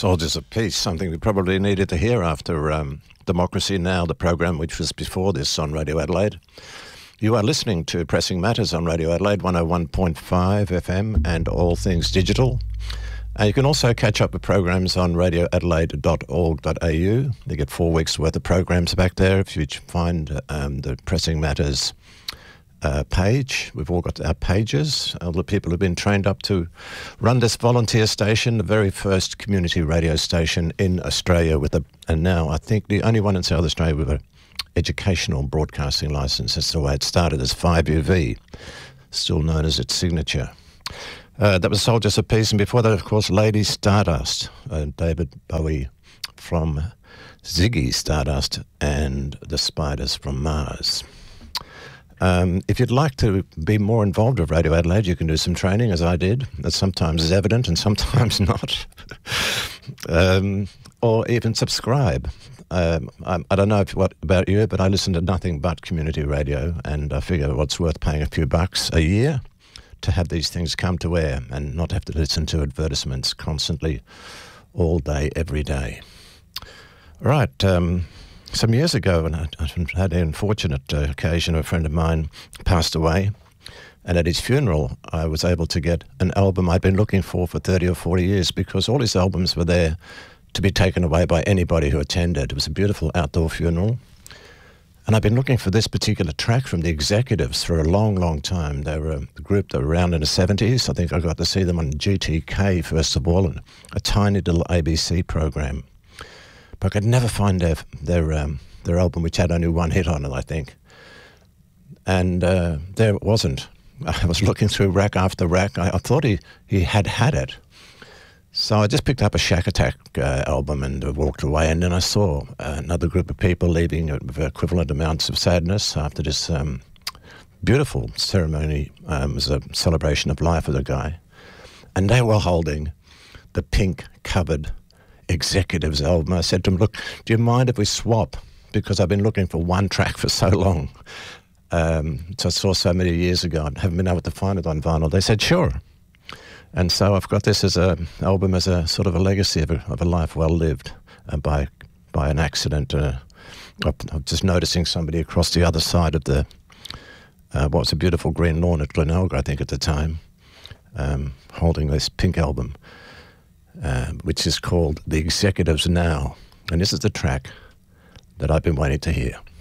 Soldiers of Peace, something we probably needed to hear after Democracy Now!, the program which was before this on Radio Adelaide. You are listening to Pressing Matters on Radio Adelaide 101.5 FM and all things digital. You can also catch up with programs on radioadelaide.org.au. You get 4 weeks' worth of programs back there if you find the Pressing Matters page. We've all got our pages. All the people have been trained up to run this volunteer station, the very first community radio station in Australia and now I think the only one in South Australia with an educational broadcasting licence. That's the way it started, as 5UV, still known as its signature. That was Soldiers of Peace, and before that, of course, Lady Stardust, David Bowie from Ziggy Stardust and the Spiders from Mars. If you'd like to be more involved with Radio Adelaide, you can do some training, as I did. That sometimes is evident and sometimes not. Or even subscribe. I don't know what about you, but I listen to nothing but community radio, and I figure what's worth paying a few bucks a year to have these things come to air and not have to listen to advertisements constantly all day, every day. Right. Some years ago, and I had the unfortunate occasion, a friend of mine passed away, and at his funeral I was able to get an album I'd been looking for 30 or 40 years, because all his albums were there to be taken away by anybody who attended. It was a beautiful outdoor funeral, and I've been looking for this particular track from the Executives for a long, long time. They were a group that were around in the 70s. I think I got to see them on GTK first of all, and a tiny little ABC program. But I could never find their album, which had only one hit on it, I think. And there it wasn't. I was looking through rack after rack. I thought he had it. So I just picked up a Shack Attack album and walked away. And then I saw another group of people leaving with equivalent amounts of sadness after this beautiful ceremony. It was a celebration of life of the guy. And they were holding the pink-covered Executives album. I said to them, look, do you mind if we swap? Because I've been looking for one track for so long. So I saw so many years ago and haven't been able to find it on vinyl. They said, sure. And so I've got this as an album, as a sort of a legacy of a life well lived by an accident. I'm just noticing somebody across the other side of the, what was a beautiful green lawn at Glenelga, I think at the time, holding this pink album. Which is called The Executives Now. And this is the track that I've been waiting to hear.